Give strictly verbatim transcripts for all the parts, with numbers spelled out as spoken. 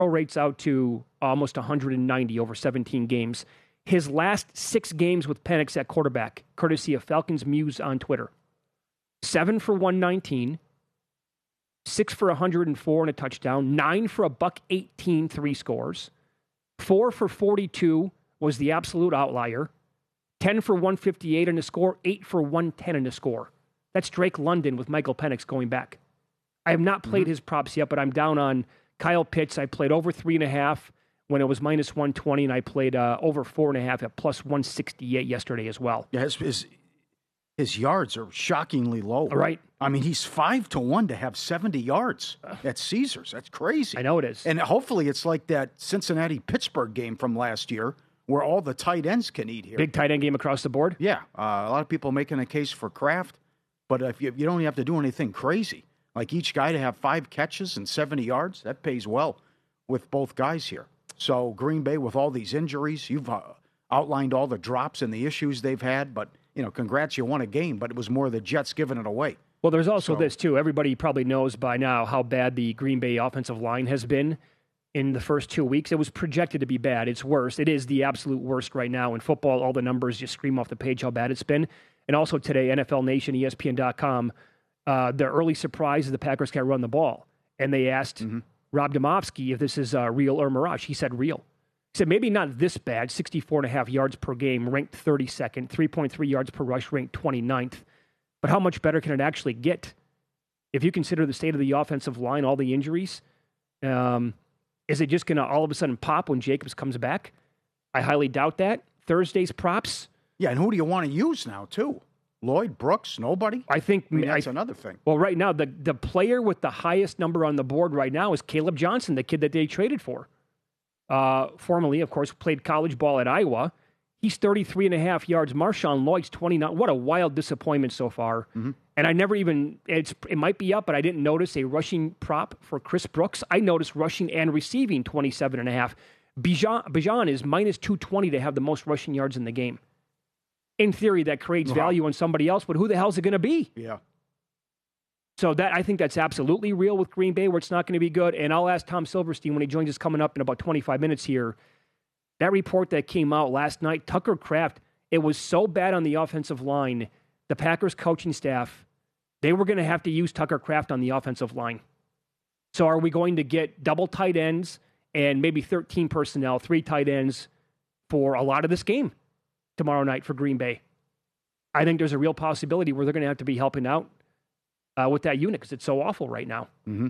rates out to almost one hundred ninety over seventeen games. His last six games with Penix at quarterback, courtesy of Falcons Muse on Twitter. Seven for one nineteen, six for one hundred four and a touchdown, nine for a buck eighteen, three scores, four for forty-two was the absolute outlier, ten for one fifty-eight and a score, eight for one ten and a score. That's Drake London with Michael Penix going back. I have not played mm-hmm. his props yet, but I'm down on Kyle Pitts. I played over three and a half when it was minus one twenty, and I played uh, over four and a half at plus one sixty-eight yesterday as well. Yeah, his, his, his yards are shockingly low. Right. I mean, he's five to one to have seventy yards at Caesars. That's crazy. I know it is. And hopefully it's like that Cincinnati-Pittsburgh game from last year where all the tight ends can eat here. Big tight end game across the board? Yeah. Uh, a lot of people making a case for Kraft, but if you, you don't have to do anything crazy. Like each guy to have five catches and seventy yards, that pays well with both guys here. So Green Bay with all these injuries, you've uh, outlined all the drops and the issues they've had, but, you know, congrats, you won a game, but it was more the Jets giving it away. Well, there's also so, this, too. Everybody probably knows by now how bad the Green Bay offensive line has been in the first two weeks. It was projected to be bad. It's worse. It is the absolute worst right now. In football, all the numbers just scream off the page how bad it's been. And also today, N F L Nation, E S P N dot com, uh, the early surprise is the Packers can't run the ball. And they asked mm-hmm. Rob Domofsky if this is uh, real or mirage. He said real. He said maybe not this bad, sixty-four and a half yards per game, ranked thirty-second, three point three yards per rush, ranked twenty-ninth. But how much better can it actually get? If you consider the state of the offensive line, all the injuries, um, is it just going to all of a sudden pop when Jacobs comes back? I highly doubt that. Thursday's props. Yeah, and who do you want to use now, too? Lloyd, Brooks, nobody? I think I mean, that's I, another thing. Well, right now, the, the player with the highest number on the board right now is Caleb Johnson, the kid that they traded for. Uh, formerly, of course, played college ball at Iowa. He's thirty-three and a half yards. Marshawn Lloyd's twenty-nine. What a wild disappointment so far. Mm-hmm. And I never even, it's, it might be up, but I didn't notice a rushing prop for Chris Brooks. I noticed rushing and receiving twenty-seven and a half. Bijan, Bijan is minus two twenty to have the most rushing yards in the game. In theory, that creates uh-huh. value on somebody else, but who the hell is it going to be? Yeah. So that I think that's absolutely real with Green Bay, where it's not going to be good. And I'll ask Tom Silverstein when he joins us coming up in about twenty-five minutes here. That report that came out last night, Tucker Kraft, it was so bad on the offensive line, the Packers coaching staff, they were going to have to use Tucker Kraft on the offensive line. So are we going to get double tight ends and maybe thirteen personnel, three tight ends for a lot of this game tomorrow night for Green Bay? I think there's a real possibility where they're going to have to be helping out uh, with that unit because it's so awful right now. Mm-hmm.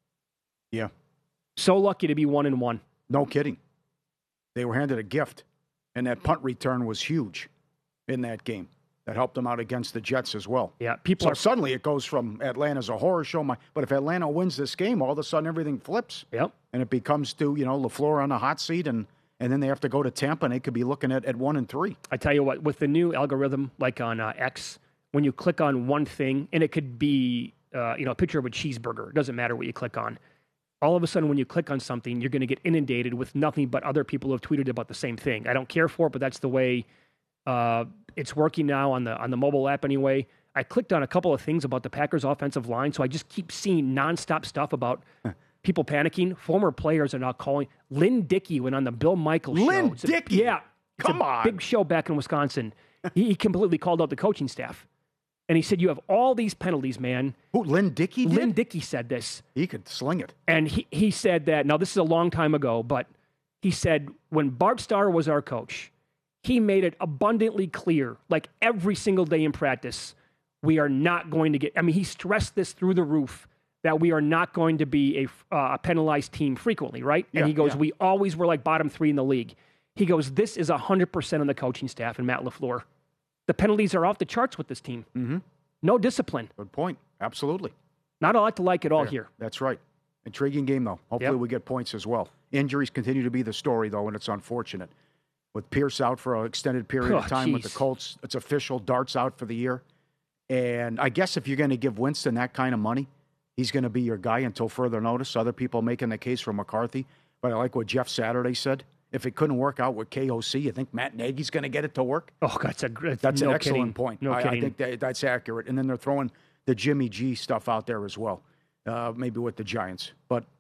Yeah. So lucky to be one and one. No kidding. They were handed a gift, and that punt return was huge in that game. That helped them out against the Jets as well. Yeah, people so are... suddenly it goes from Atlanta's a horror show, my, but if Atlanta wins this game, all of a sudden everything flips. Yep. And it becomes to, you know, LaFleur on the hot seat, and, and then they have to go to Tampa, and they could be looking at, at one and three. I tell you what, with the new algorithm, like on uh, X, when you click on one thing, and it could be, uh, you know, a picture of a cheeseburger. It doesn't matter what you click on. All of a sudden, when you click on something, you're going to get inundated with nothing but other people who have tweeted about the same thing. I don't care for it, but that's the way uh, it's working now on the on the mobile app anyway. I clicked on a couple of things about the Packers' offensive line, so I just keep seeing nonstop stuff about people panicking. Former players are now calling. Lynn Dickey went on the Bill Michaels show. Lynn Dickey? Yeah. Come on. Big show back in Wisconsin. he, he completely called out the coaching staff. And he said, you have all these penalties, man. Who, Lynn Dickey did? Lynn Dickey said this. He could sling it. And he, he said that, now this is a long time ago, but he said when Bart Starr was our coach, he made it abundantly clear, like every single day in practice, we are not going to get, I mean, he stressed this through the roof, that we are not going to be a, uh, a penalized team frequently, right? And yeah, he goes, yeah. we always were like bottom three in the league. He goes, this is one hundred percent on the coaching staff and Matt LaFleur. The penalties are off the charts with this team. Mm-hmm. No discipline. Good point. Absolutely. Not a lot to like at all Fair. here. That's right. Intriguing game, though. Hopefully yep. we get points as well. Injuries continue to be the story, though, and it's unfortunate. With Pierce out for an extended period oh, of time geez. with the Colts, it's official. Dart's out for the year. And I guess if you're going to give Winston that kind of money, he's going to be your guy until further notice. Other people making the case for McCarthy. But I like what Jeff Saturday said. If it couldn't work out with K O C, you think Matt Nagy's going to get it to work? Oh, that's a great. That's no an excellent kidding. point. No I, kidding. I think that, that's accurate. And then they're throwing the Jimmy G stuff out there as well, uh, maybe with the Giants. But